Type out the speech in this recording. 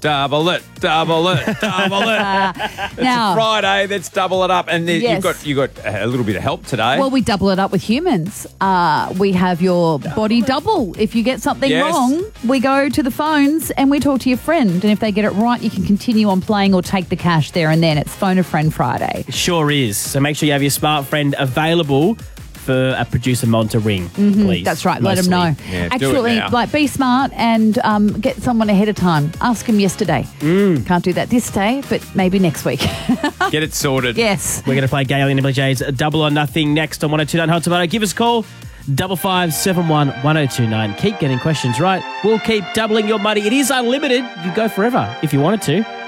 Double it, double it, double it. Now, Friday, let's double it up. And then Yes. you've got a little bit of help today. well, we double it up with humans. We have your body double. If you get something Yes. wrong, we go to the phones and we talk to your friend. And if they get it right, you can continue on playing or take the cash there and then. It's Phone a Friend Friday. Sure is. So make sure you have your smart friend available for a producer Mon to ring, please. That's right. Mostly. Let them know. Yeah, do it Actually, now. be smart and get someone ahead of time. Ask them yesterday. Can't do that this day, but maybe next week. Get it sorted. Yes. We're going to play Gail and Emily J's Double or Nothing next on 1029 Hot Tomato. Give us a call, 5571 1029. Keep getting questions right. We'll keep doubling your money. It is unlimited. You go forever if you wanted to.